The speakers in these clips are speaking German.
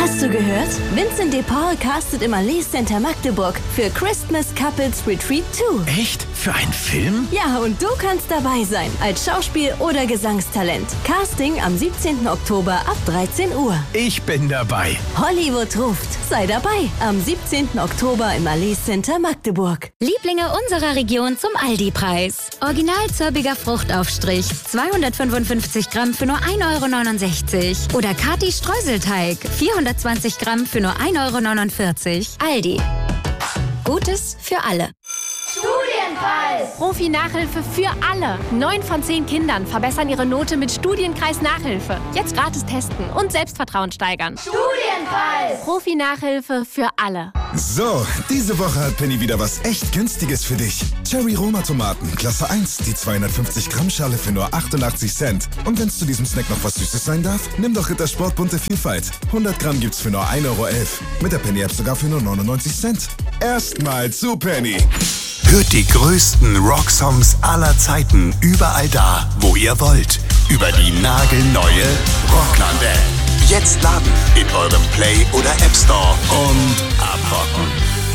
Hast du gehört? Vincent de Paul castet im Allee Center Magdeburg für Christmas Couples Retreat 2. Echt? Für einen Film? Ja, und du kannst dabei sein, als Schauspiel- oder Gesangstalent. Casting am 17. Oktober ab 13 Uhr. Ich bin dabei. Hollywood ruft. Sei dabei am 17. Oktober im Allee Center Magdeburg. Lieblinge unserer Region zum Aldi-Preis. Original zirbiger Fruchtaufstrich, 255 Gramm für nur 1,69 € Oder Kati Streuselteig, 420 Gramm für nur 1,49 €. Aldi. Gutes für alle. Studienpreis! Profi-Nachhilfe für alle. 9 von 10 Kindern verbessern ihre Note mit Studienkreis Nachhilfe. Jetzt gratis testen und Selbstvertrauen steigern. Studienpreis! Profi-Nachhilfe für alle. So, diese Woche hat Penny wieder was echt Günstiges für dich. Cherry Roma Tomaten, Klasse 1, die 250 Gramm Schale für nur 88 Cent. Und wenn es zu diesem Snack noch was Süßes sein darf, nimm doch Rittersport bunte Vielfalt. 100 Gramm gibt's für nur 1,11 €. Mit der Penny-App sogar für nur 99 Cent. Erstmal zu Penny. Hört die größten Rocksongs aller Zeiten überall da, wo ihr wollt. Über die nagelneue Rockland-App. Jetzt laden in eurem Play- oder App Store und abrocken.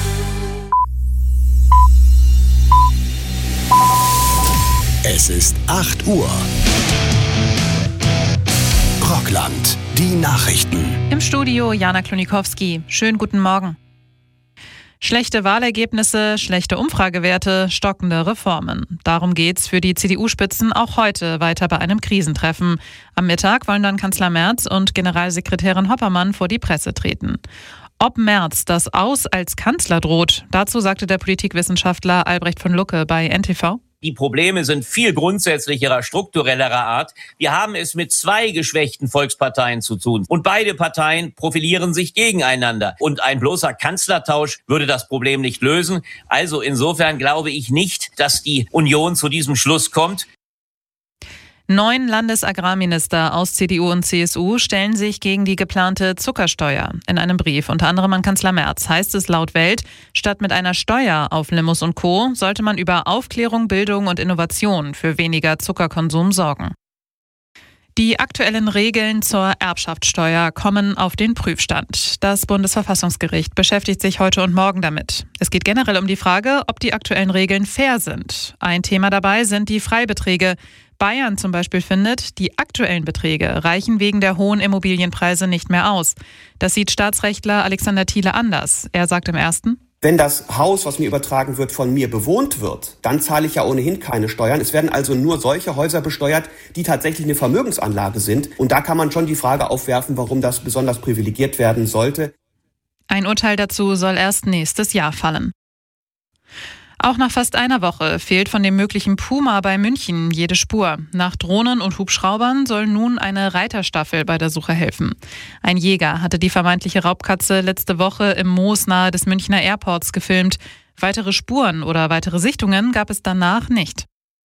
Es ist 8 Uhr. Rockland, die Nachrichten. Im Studio Jana Klonikowski. Schönen guten Morgen. Schlechte Wahlergebnisse, schlechte Umfragewerte, stockende Reformen. Darum geht's für die CDU-Spitzen auch heute weiter bei einem Krisentreffen. Am Mittag wollen dann Kanzler Merz und Generalsekretärin Hoppermann vor die Presse treten. Ob Merz das Aus als Kanzler droht, dazu sagte der Politikwissenschaftler Albrecht von Lucke bei NTV. Die Probleme sind viel grundsätzlicherer, strukturellerer Art. Wir haben es mit 2 geschwächten Volksparteien zu tun. Und beide Parteien profilieren sich gegeneinander. Und ein bloßer Kanzlertausch würde das Problem nicht lösen. Also insofern glaube ich nicht, dass die Union zu diesem Schluss kommt. 9 Landesagrarminister aus CDU und CSU stellen sich gegen die geplante Zuckersteuer. In einem Brief unter anderem an Kanzler Merz heißt es laut Welt, statt mit einer Steuer auf Limous und Co. sollte man über Aufklärung, Bildung und Innovation für weniger Zuckerkonsum sorgen. Die aktuellen Regeln zur Erbschaftssteuer kommen auf den Prüfstand. Das Bundesverfassungsgericht beschäftigt sich heute und morgen damit. Es geht generell um die Frage, ob die aktuellen Regeln fair sind. Ein Thema dabei sind die Freibeträge. Bayern zum Beispiel findet, die aktuellen Beträge reichen wegen der hohen Immobilienpreise nicht mehr aus. Das sieht Staatsrechtler Alexander Thiele anders. Er sagt im Ersten: Wenn das Haus, was mir übertragen wird, von mir bewohnt wird, dann zahle ich ja ohnehin keine Steuern. Es werden also nur solche Häuser besteuert, die tatsächlich eine Vermögensanlage sind. Und da kann man schon die Frage aufwerfen, warum das besonders privilegiert werden sollte. Ein Urteil dazu soll erst nächstes Jahr fallen. Auch nach fast einer Woche fehlt von dem möglichen Puma bei München jede Spur. Nach Drohnen und Hubschraubern soll nun eine Reiterstaffel bei der Suche helfen. Ein Jäger hatte die vermeintliche Raubkatze letzte Woche im Moos nahe des Münchner Airports gefilmt. Weitere Spuren oder weitere Sichtungen gab es danach nicht.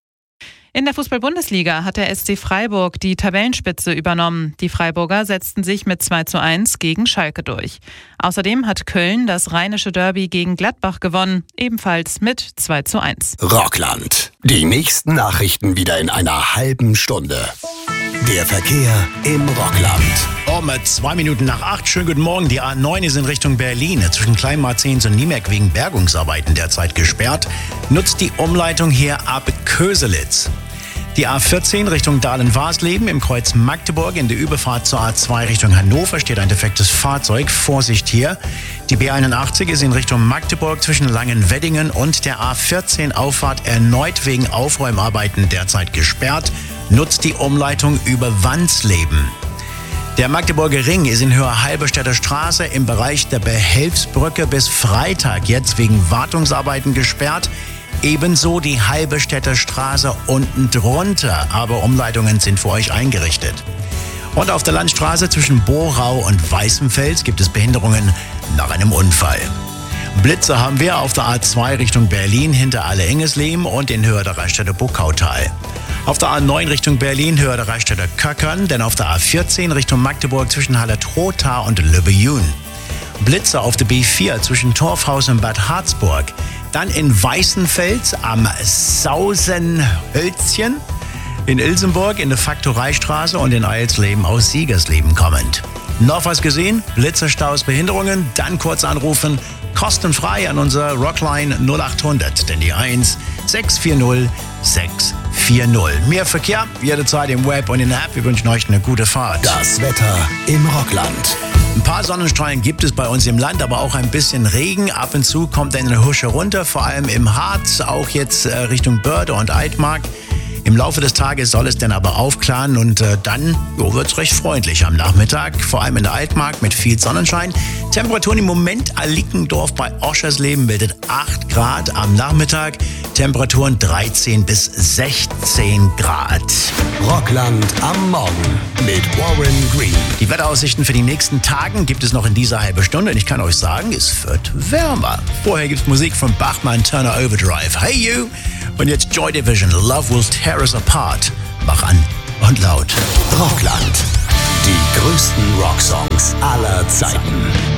In der Fußball-Bundesliga hat der SC Freiburg die Tabellenspitze übernommen. Die Freiburger setzten sich mit 2:1 gegen Schalke durch. Außerdem hat Köln das rheinische Derby gegen Gladbach gewonnen, ebenfalls mit 2:1. Rockland. Die nächsten Nachrichten wieder in einer halben Stunde. Der Verkehr im Rockland. 2 Minuten nach 8. Schönen guten Morgen. Die A9 ist in Richtung Berlin. Zwischen Kleinmarzens und Niemerk wegen Bergungsarbeiten derzeit gesperrt. Nutzt die Umleitung hier ab Köselitz. Die A14 Richtung Dahlen-Warsleben im Kreuz Magdeburg. In der Überfahrt zur A2 Richtung Hannover steht ein defektes Fahrzeug. Vorsicht hier. Die B81 ist in Richtung Magdeburg zwischen Langenweddingen und der A14 Auffahrt erneut wegen Aufräumarbeiten derzeit gesperrt. Nutzt die Umleitung über Wandsleben. Der Magdeburger Ring ist in Höhe Halberstädter Straße im Bereich der Behelfsbrücke bis Freitag jetzt wegen Wartungsarbeiten gesperrt. Ebenso die Halberstädter Straße unten drunter, aber Umleitungen sind für euch eingerichtet. Und auf der Landstraße zwischen Borau und Weißenfels gibt es Behinderungen nach einem Unfall. Blitze haben wir auf der A2 Richtung Berlin hinter Alle-Engesleben und in Höhe der Reichstätter Buckautal. Auf der A9 Richtung Berlin Höhe der Reichstätter Köckern, denn auf der A14 Richtung Magdeburg zwischen Halle-Trotha und Lübbe-Jün. Blitze auf der B4 zwischen Torfhaus und Bad Harzburg. Dann in Weißenfels am Sausenhölzchen, in Ilsenburg in der Faktoreistraße und in Eilsleben aus Siegersleben kommend. Noch was gesehen? Blitze, Staus, Behinderungen? Dann kurz anrufen. Kostenfrei an unser Rockline 0800. Denn die 1 640 640. Mehr Verkehr jederzeit im Web und in der App. Wir wünschen euch eine gute Fahrt. Das Wetter im Rockland. Ein paar Sonnenstrahlen gibt es bei uns im Land, aber auch ein bisschen Regen. Ab und zu kommt eine Husche runter, vor allem im Harz, auch jetzt Richtung Börde und Altmark. Im Laufe des Tages soll es dann aber aufklaren und dann wird es recht freundlich am Nachmittag, vor allem in der Altmark mit viel Sonnenschein. Temperaturen im Moment Alickendorf bei Oschersleben bildet 8 Grad am Nachmittag, Temperaturen 13 bis 16 Grad. Rockland am Morgen mit Warren Green. Die Wetteraussichten für die nächsten Tagen gibt es noch in dieser halben Stunde und ich kann euch sagen, es wird wärmer. Vorher gibt es Musik von Bachmann Turner Overdrive. Hey you! Und jetzt Joy Division, Love Will Tear Us Apart. Mach an und laut. Rockland. Die größten Rocksongs aller Zeiten.